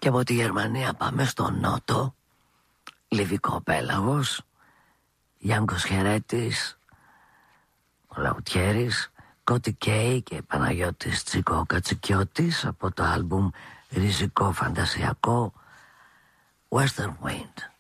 Και από τη Γερμανία πάμε στο νότο, Λιβικό πέλαγος, Γιάνγκος Χερέτης, ο Λαουτιέρης, Κώτη Κέι και Παναγιώτης Τσίκο Κατσικιώτης από το άλμπουμ ριζικό φαντασιακό Western Wind.